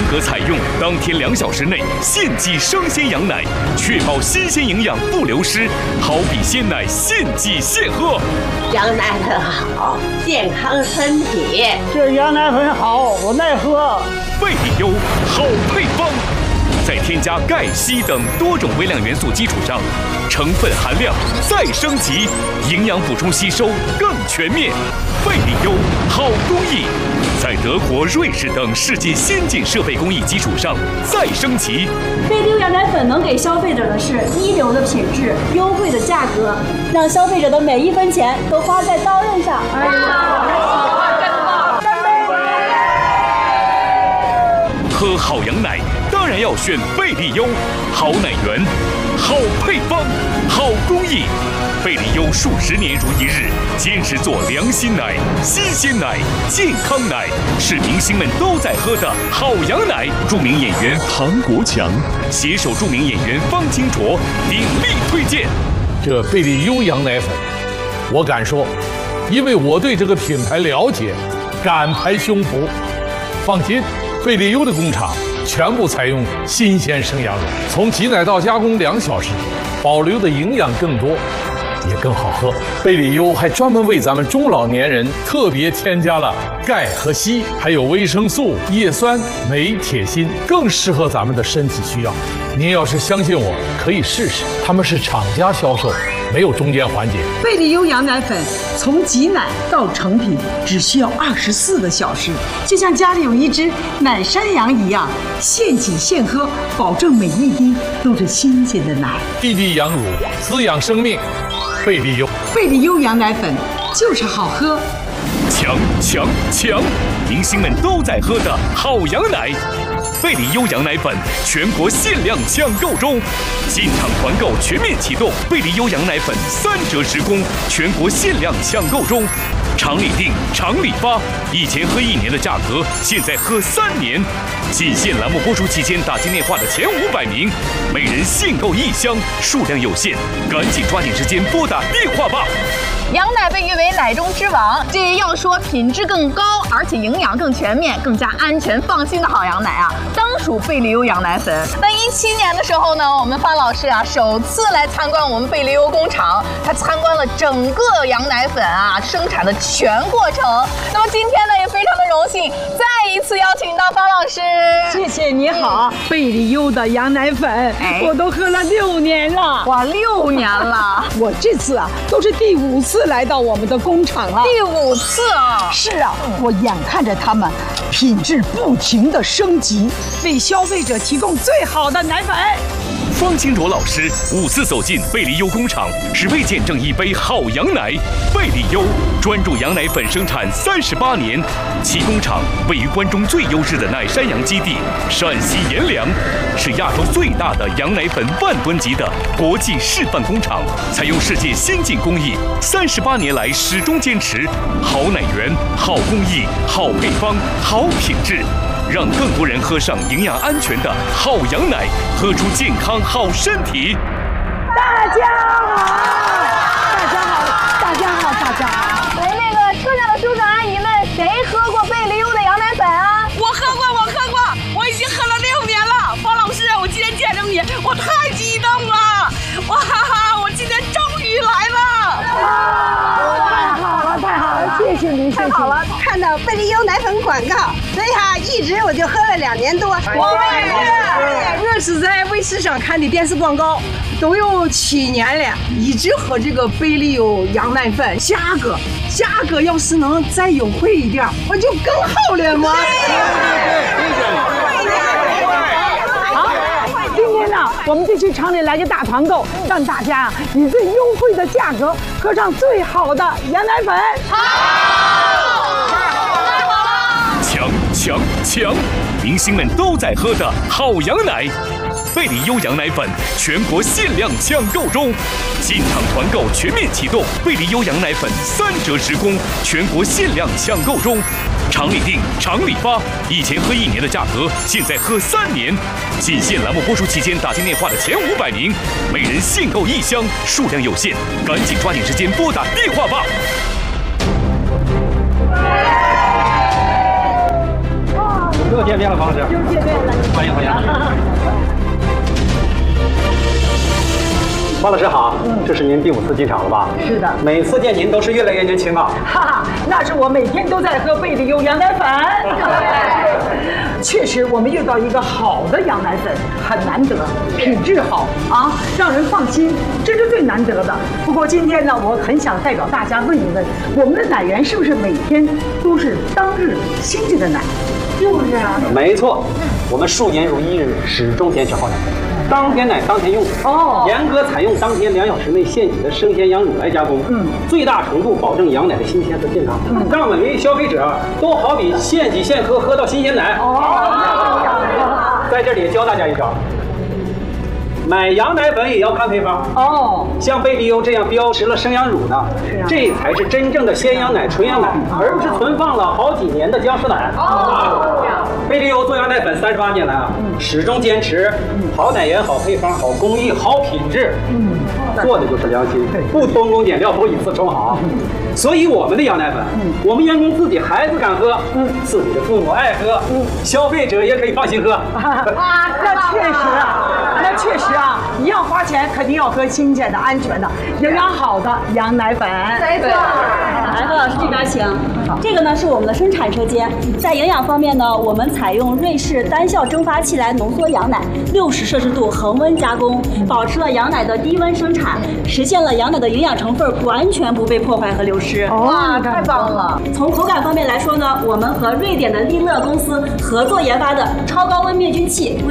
格采用当天2小时内现挤生鲜羊奶，确保新鲜营养不流失，好比鲜奶现挤现喝。 羊奶粉好，健康身体。 这羊奶粉好，我耐喝。 贝利优好配方，在添加钙、硒等多种微量元素基础上，成分含量再升级，营养补充吸收更全面。贝利优好工艺，在德国、瑞士等世界先进设备工艺基础上再升级。 贝利优羊奶粉能给消费者的是一流的品质、优惠的价格，让消费者的每一分钱都花在刀刃上。 喝好羊奶当然要选贝利优，好奶源，好配方，好工艺。贝利优数10年如一日，坚持做良心奶、新鲜奶、健康奶，是明星们都在喝的好羊奶。著名演员唐国强携手著名演员方清卓鼎力推荐。 这贝利优羊奶粉，我敢说，因为我对这个品牌了解，敢拍胸脯。放心，贝利优的工厂全部采用新鲜生羊肉，从挤奶到加工2小时，保留的营养更多，也更好喝。贝利优还专门为咱们中老年人特别添加了钙和硒，还有维生素、叶酸、镁、铁、锌，更适合咱们的身体需要。您要是相信我，可以试试，他们是厂家销售，没有中间环节。 贝利优羊奶粉从挤奶到成品只需要24个小时，就像家里有一只奶山羊一样，现挤现喝，保证每一滴都是新鲜的奶。 滴滴羊乳，滋养生命。贝利优， 贝利优羊奶粉就是好喝。 强强强！明星们都在喝的好羊奶。贝利优羊奶粉全国限量抢购中，进场团购全面启动。贝利优羊奶粉3折10公，全国限量抢购中。厂里订，厂里发，以前喝1年的价格，现在喝3年。仅限栏目播出期间打进电话的前500名，每人限购1箱，数量有限，赶紧抓紧时间拨打电话吧。 羊奶被誉为奶中之王，这要说品质更高，而且营养更全面、更加安全放心的好羊奶啊，当属贝利优羊奶粉。那17年的时候呢，我们方老师啊首次来参观我们贝利优工厂，他参观了整个羊奶粉啊生产的全过程。那么今天呢，也非常的荣幸，再一次邀请到方老师。 谢谢，你好。贝利优的羊奶粉，我都喝了6年了。 哇，6年了！ 我这次啊都是第5次来到我们的工厂了。 第5次啊！ 是啊，我眼看着他们品质不停的升级，为消费者提供最好的奶粉。 方清卓老师5次走进贝利优工厂，只为见证一杯好羊奶。贝利优专注羊奶粉生产38年，其工厂位于关中最优质的奶山羊基地陕西阎良，是亚洲最大的羊奶粉10000吨级的国际示范工厂，采用世界先进工艺，38年来始终坚持好奶源、好工艺、好配方、好品质。让更多人喝上营养安全的好羊奶，喝出健康好身体。 大家好，大家好，大家好，大家好！ 那个车上的叔叔阿姨们，谁喝过贝利优的羊奶粉啊？ 我喝过，我已经喝了6年了。方老师，我今天见着你，我太激动了！哇哈哈，我今天终于来了！ 太好了，谢谢您， 太好了！看到贝利优奶粉广告，所以哈，一直我就喝了2年多。 我是在卫视上看的电视广告，都有7年了，一直喝这个贝利优羊奶粉，价格要是能再优惠一点，我就更好了嘛。 今天呢，我们就去厂里来个大团购，让大家以最优惠的价格喝上最好的羊奶粉。 强！明星们都在喝的好羊奶。贝利优羊奶粉全国限量抢购中，进场团购全面启动。贝利优羊奶粉3折10公，全国限量抢购中。厂里订，厂里发，以前喝1年的价格，现在喝3年。仅限栏目播出期间打进电话的前500名，每人限购1箱，数量有限，赶紧抓紧时间拨打电话吧。 热见面了，方老师。 又见面了， 欢迎欢迎。方老师好，这是您第5次进场了吧？ 是的， 每次见您都是越来越年轻啊。 哈哈，那是我每天都在喝贝利优羊奶粉。确实，我们遇到一个好的羊奶粉很难得，品质好啊，让人放心，这是最难得的。不过今天呢，我很想代表大家问一问，我们的奶源是不是每天都是当日新鲜的奶？就是啊， 没错，我们数年如一日，始终坚持好奶。当天奶当天用，严格采用当天2小时内现挤的生鲜羊乳来加工，最大程度保证羊奶的新鲜和健康，让每位消费者都好比现挤现喝，喝到新鲜奶。在这里教大家一招。买羊奶粉也要看配方像贝利优这样标识了生羊乳的，这才是真正的鲜羊奶、纯羊奶，而不是存放了好几年的僵尸奶。贝利优做羊奶粉38年来啊，始终坚持好奶源、好配方、好工艺、好品质，做的就是良心，不偷工减料，不以次充好。所以我们的羊奶粉，我们员工自己孩子敢喝，自己的父母爱喝，消费者也可以放心喝。 那确实啊，那确实啊，一样花钱，肯定要喝新鲜的、安全的、营养好的羊奶粉。 没错。来，何老师这边请。这个呢是我们的生产车间，在营养方面呢，我们采用瑞士单效蒸发器来浓缩羊奶，60摄氏度恒温加工，保持了羊奶的低温生产，实现了羊奶的营养成分完全不被破坏和流失。 哇，太棒了！ 从口感方面来说呢，我们和瑞典的利乐公司合作研发的超高温灭菌器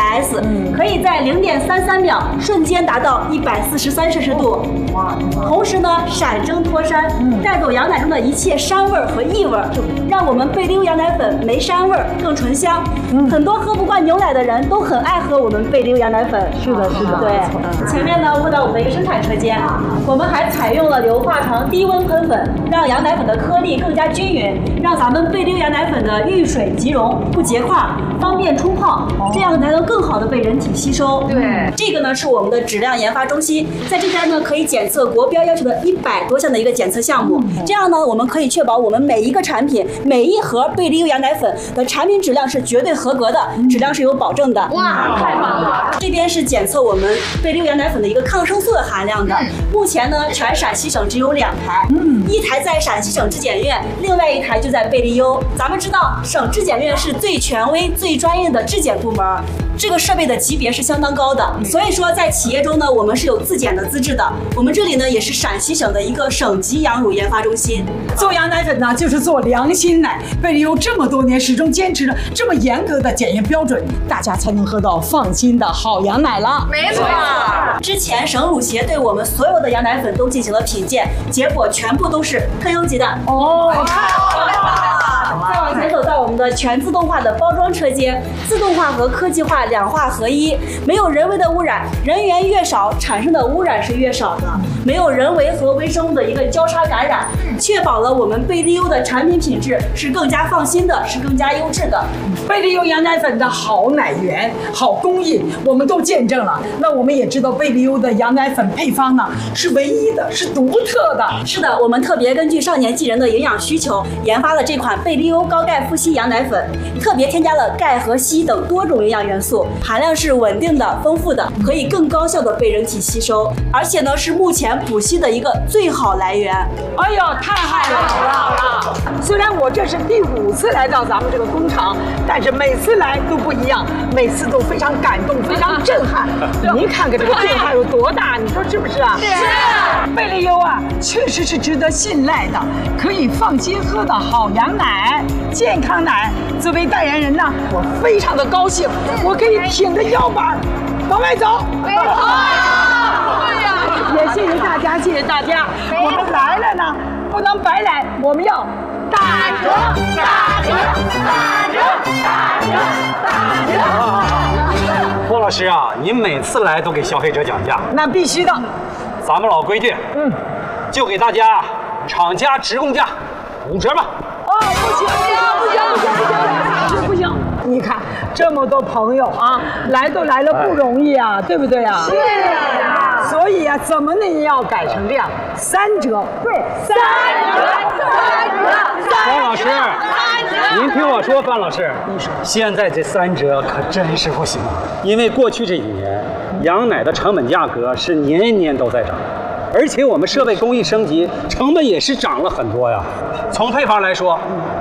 VTS，可以在0.33秒瞬间达到143摄氏度。同时呢，闪蒸脱膻，带走羊奶中的一切膻味和异味，让我们贝利优羊奶粉没膻味更醇香。很多喝不惯牛奶的人都很爱喝我们贝利优羊奶粉。 是的，是的。 对，前面呢问到我们的一个生产车间，我们还采用了硫化糖低温喷粉，让羊奶粉的颗粒更加均匀，让咱们贝利优羊奶粉的遇水即溶，不结块，方便冲泡，这样才能更好的被人体吸收。 对， 这个呢是我们的质量研发中心，在这边呢可以检测国标要求的100多项的一个检测项目，这样呢我们可以确保我们每一个产品、每一盒贝利优羊奶粉的产品质量是绝对合格的，质量是有保证的。 哇，太棒了！ 这边是检测我们贝利优羊奶粉的一个抗生素的含量的，目前呢全陕西省只有2台，一台在陕西省质检院，另外一台就在贝利优。咱们知道省质检院是最权威、最专业的质检部门，这个设备的级别是相当高的，所以说在企业中呢，我们是有自检的资质的。我们这里呢也是陕西省的一个省级羊乳研发中心。 做羊奶粉呢，就是做良心奶。贝利优这么多年始终坚持着这么严格的检验标准，大家才能喝到放心的好羊奶了。 没错。 之前省乳协对我们所有的羊奶粉都进行了品鉴，结果全部都是特优级的。再往前走到我们的全自动化的包装车间，自动化和科技化2化合一，没有人为的污染，人员越少，产生的污染是越少的，没有人为和微生物的一个交叉感染，确保了我们贝利优的产品品质是更加放心的，是更加优质的。 贝利优羊奶粉的好奶源、好工艺，我们都见证了。那我们也知道贝利优的羊奶粉配方呢是唯一的，是独特的。 是的，我们特别根据少年纪人的营养需求，研发了这款贝利优高钙富硒羊奶粉，特别添加了钙和硒等多种营养元素，含量是稳定的、丰富的，可以更高效的被人体吸收，而且呢是目前补硒的一个最好来源。 哎呦，太好了！虽然我这是第5次来到咱们这个工厂，但是每次来都不一样，每次都非常感动，非常震撼。您看看这个变化有多大，你说是不是啊？是。贝利优啊，确实是值得信赖的，可以放心喝的好羊奶、健康奶。作为代言人呢，我非常的高兴，我可以挺着腰板往外走。也谢谢大家，谢谢大家。我们来了呢，不能白来，我们要打折，打折，打折，打折，打折。 郭老师啊，您每次来都给消费者讲价， 那必须的。 咱们老规矩，就给大家厂家直供价5折吧。 不行！你看这么多朋友啊，来都来了不容易啊，对不对啊？是。 所以啊，怎么能要改成这样？3折，对，3折。 方老师，您听我说，范老师，现在这3折可真是不行，因为过去这几年，羊奶的成本价格是年年都在涨，而且我们设备工艺升级，成本也是涨了很多呀。从配方来说，